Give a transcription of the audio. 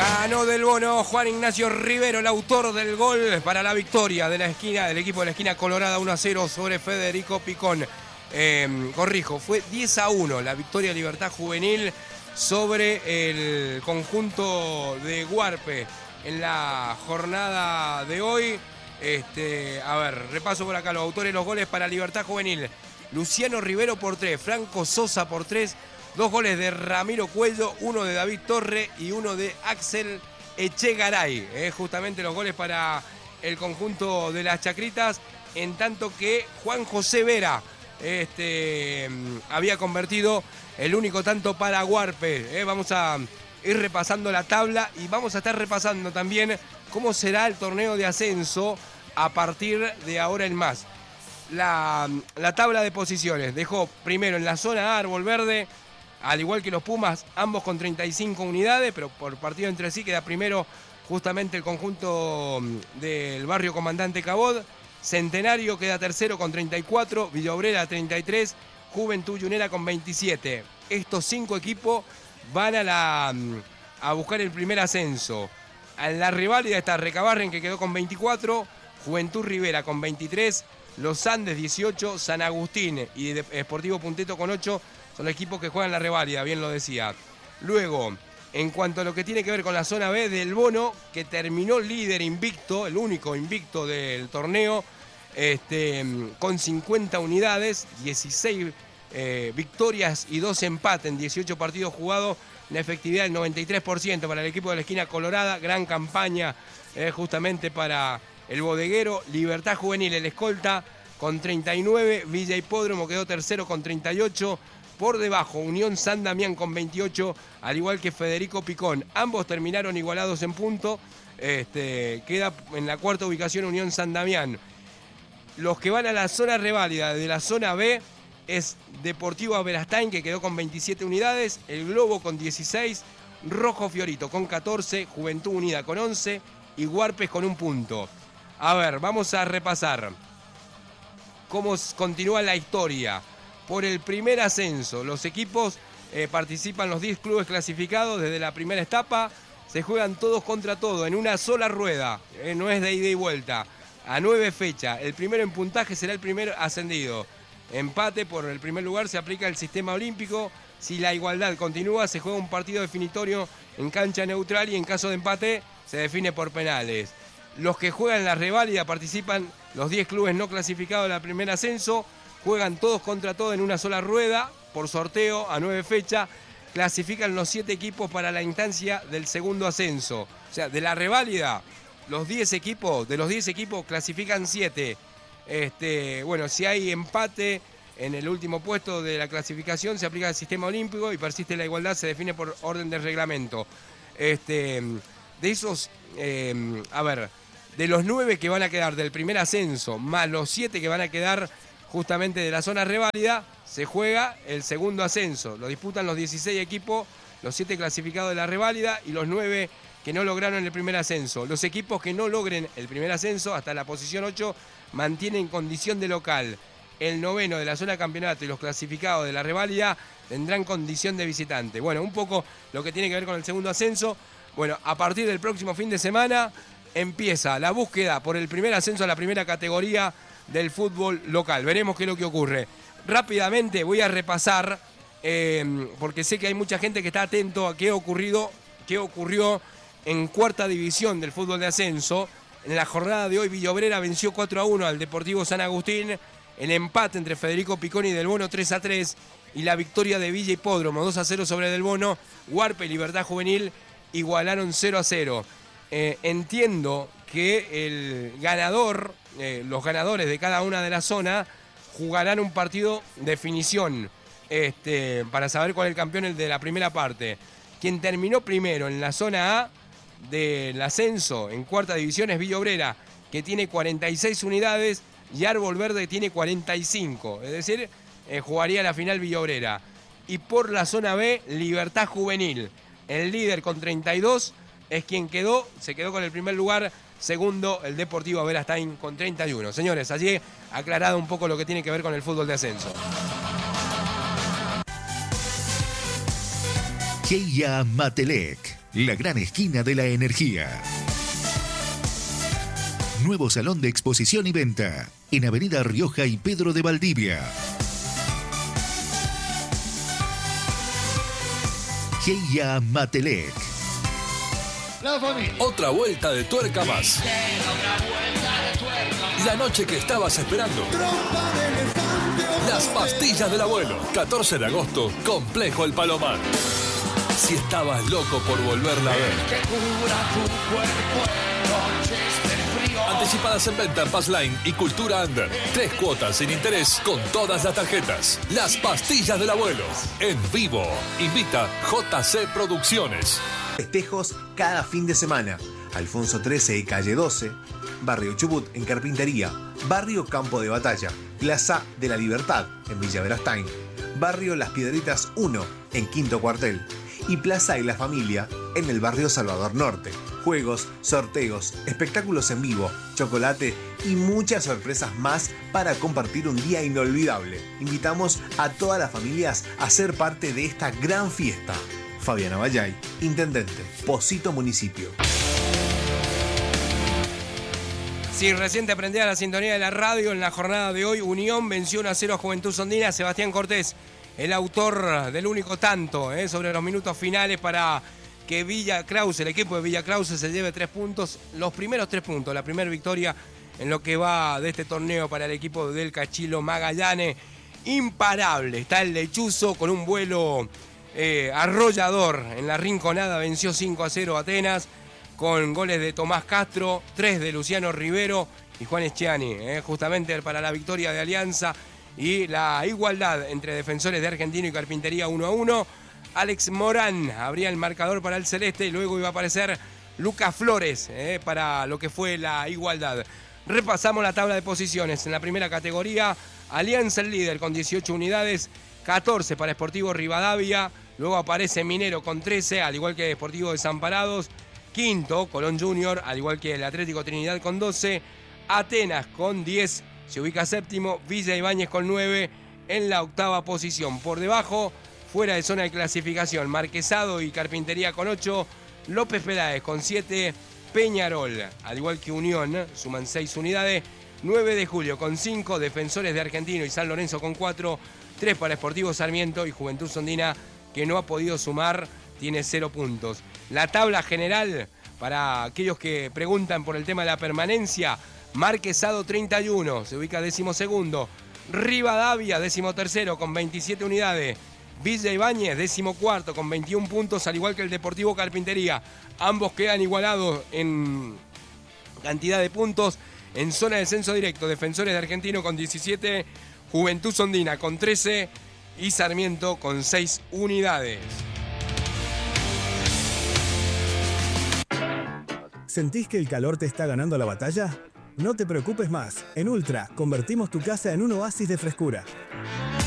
Ganó Del Bono Juan Ignacio Rivero, el autor del gol para la victoria de la esquina, del equipo de la esquina colorada, 1-0 sobre Federico Picón. Corrijo, fue 10-1 la victoria de Libertad Juvenil sobre el conjunto de Guarpe en la jornada de hoy. A ver, repaso por acá los autores de los goles para Libertad Juvenil. Luciano Rivero por 3, Franco Sosa por 3, 2 goles de Ramiro Cuello, 1 de David Torre y 1 de Axel Echegaray. Justamente los goles para el conjunto de las Chacritas, en tanto que Juan José Vera había convertido el único tanto para Guarpe. Vamos a ir repasando la tabla y vamos a estar repasando también cómo será el torneo de ascenso a partir de ahora en más. La tabla de posiciones dejó primero en la zona A Árbol Verde, al igual que los Pumas, ambos con 35 unidades, pero por partido entre sí queda primero justamente el conjunto del barrio Comandante Cabot. Centenario queda tercero con 34, Villa Obrera 33, Juventud Yunera con 27. Estos 5 equipos van a buscar el primer ascenso. En la reválida está Recabarren, que quedó con 24, Juventud Rivera con 23, Los Andes 18, San Agustín y Sportivo Punteto con 8 son los equipos que juegan la reválida, bien lo decía. Luego, en cuanto a lo que tiene que ver con la zona B, Del Bono, que terminó líder invicto, el único invicto del torneo, con 50 unidades, 16 victorias y 2 empates en 18 partidos jugados, una efectividad del 93% para el equipo de la esquina colorada. Gran campaña justamente para el bodeguero. Libertad Juvenil, el escolta, con 39, Villa Hipódromo quedó tercero con 38, por debajo Unión San Damián con 28, al igual que Federico Picón. Ambos terminaron igualados en punto. Queda en la cuarta ubicación Unión San Damián. Los que van a la zona reválida de la zona B es Deportivo Aberastain, que quedó con 27 unidades, El Globo con 16, Rojo Fiorito con 14, Juventud Unida con 11 y Guarpes con 1 punto. A ver, vamos a repasar cómo continúa la historia. Por el primer ascenso, los equipos participan, los 10 clubes clasificados desde la primera etapa, se juegan todos contra todos en una sola rueda, no es de ida y vuelta, a 9 fechas. El primero en puntaje será el primer ascendido. Empate por el primer lugar, se aplica el sistema olímpico. Si la igualdad continúa, se juega un partido definitorio en cancha neutral y en caso de empate se define por penales. Los que juegan la reválida participan los 10 clubes no clasificados del primer ascenso, juegan todos contra todos en una sola rueda, por sorteo a 9 fechas, clasifican los 7 equipos para la instancia del segundo ascenso. O sea, de la reválida, de los 10 equipos clasifican 7. Bueno, si hay empate en el último puesto de la clasificación, se aplica el sistema olímpico y persiste la igualdad, se define por orden de reglamento. De esos, de los 9 que van a quedar del primer ascenso, más los 7 que van a quedar justamente de la zona reválida, se juega el segundo ascenso. Lo disputan los 16 equipos, los 7 clasificados de la reválida y los 9 que no lograron el primer ascenso. Los equipos que no logren el primer ascenso hasta la posición 8 mantienen condición de local. El noveno de la zona campeonato y los clasificados de la reválida tendrán condición de visitante. Bueno, un poco lo que tiene que ver con el segundo ascenso. Bueno, a partir del próximo fin de semana empieza la búsqueda por el primer ascenso a la primera categoría del fútbol local. Veremos qué es lo que ocurre. Rápidamente voy a repasar, porque sé que hay mucha gente que está atento a qué ocurrió en cuarta división del fútbol de ascenso. En la jornada de hoy, Villa Obrera venció 4-1 al Deportivo San Agustín. El empate entre Federico Picón y Del Bono 3-3. Y la victoria de Villa Hipódromo 2-0 sobre Del Bono. Guarpe y Libertad Juvenil igualaron 0-0. Entiendo que el ganador, los ganadores de cada una de las zonas jugarán un partido de definición para saber cuál es el campeón de la primera parte. Quien terminó primero en la zona A del ascenso en cuarta división es Villa Obrera, que tiene 46 unidades, y Árbol Verde tiene 45. Es decir, jugaría la final Villa Obrera. Y por la zona B, Libertad Juvenil, el líder con 32, es quien se quedó con el primer lugar. Segundo, el Deportivo Aberastain con 31. Señores, allí aclarado un poco lo que tiene que ver con el fútbol de ascenso. Keia Matelec, la gran esquina de la energía. Nuevo salón de exposición y venta en Avenida Rioja y Pedro de Valdivia. Geia Matelec. Otra vuelta de tuerca más. La noche que estabas esperando. Las pastillas del abuelo. 14 de agosto, Complejo El Palomar. Si estabas loco por volverla a ver. Anticipadas en venta en Passline y Cultura Under. 3 cuotas sin interés con todas las tarjetas. Las pastillas del abuelo. En vivo. Invita JC Producciones. Festejos cada fin de semana. Alfonso 13 y calle 12. Barrio Chubut en Carpintería. Barrio Campo de Batalla. Plaza de la Libertad en Villa Verastain. Barrio Las Piedritas 1 en Quinto Cuartel. Y Plaza y la Familia en el barrio Salvador Norte. Juegos, sorteos, espectáculos en vivo, chocolate y muchas sorpresas más para compartir un día inolvidable. Invitamos a todas las familias a ser parte de esta gran fiesta. Fabiana Vallay, Intendente, Pocito Municipio. Si recién te prendía la sintonía de la radio, en la jornada de hoy, Unión venció 1-0 a Juventud Sondina. Sebastián Cortés, el autor del único tanto, sobre los minutos finales para que Villa Krause, el equipo de Villa Krause, se lleve 3 puntos, los primeros 3 puntos, la primera victoria en lo que va de este torneo para el equipo del Cachilo Magallanes. Imparable, está el lechuzo con un vuelo arrollador en la Rinconada, venció 5-0 a Atenas, con goles de Tomás Castro, 3 de Luciano Rivero y Juan Eschiani, justamente para la victoria de Alianza y la igualdad entre Defensores de Argentino y Carpintería 1-1. Alex Morán abría el marcador para el celeste y luego iba a aparecer Lucas Flores para lo que fue la igualdad. Repasamos la tabla de posiciones. En la primera categoría, Alianza el líder con 18 unidades, 14 para Sportivo Rivadavia. Luego aparece Minero con 13, al igual que Sportivo Desamparados. Quinto, Colón Junior, al igual que el Atlético Trinidad con 12. Atenas con 10, se ubica séptimo. Villa Ibáñez con 9 en la octava posición. Por debajo, fuera de zona de clasificación, Marquesado y Carpintería con 8. López Peláez con 7. Peñarol, al igual que Unión, suman 6 unidades. 9 de julio con 5. Defensores de Argentino y San Lorenzo con 4. 3 para Sportivo Sarmiento y Juventud Sondina, que no ha podido sumar, tiene 0 puntos. La tabla general, para aquellos que preguntan por el tema de la permanencia, Marquesado 31, se ubica 12º. Rivadavia 13º con 27 unidades. Villa Ibáñez 14º con 21 puntos, al igual que el Deportivo Carpintería. Ambos quedan igualados en cantidad de puntos. En zona de descenso directo, Defensores de Argentino con 17, Juventud Sondina con 13 y Sarmiento con 6 unidades. ¿Sentís que el calor te está ganando la batalla? No te preocupes más. En Ultra convertimos tu casa en un oasis de frescura.